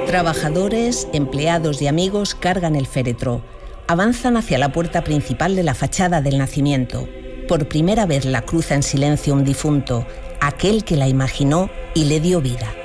Trabajadores, empleados y amigos cargan el féretro. Avanzan hacia la puerta principal de la fachada del nacimiento. Por primera vez la cruza en silencio un difunto, aquel que la imaginó y le dio vida.